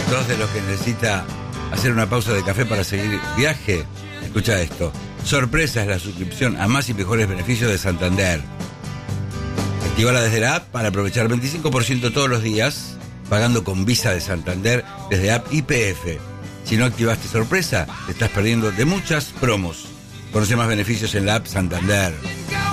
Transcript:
¿Sos de los que necesita hacer una pausa de café para seguir viaje? Escucha esto. Sorpresa es la suscripción a más y mejores beneficios de Santander. Actívala desde la app para aprovechar 25% todos los días, pagando con Visa de Santander desde app YPF. Si no activaste sorpresa, te estás perdiendo de muchas promos. Conoce más beneficios en la app Santander.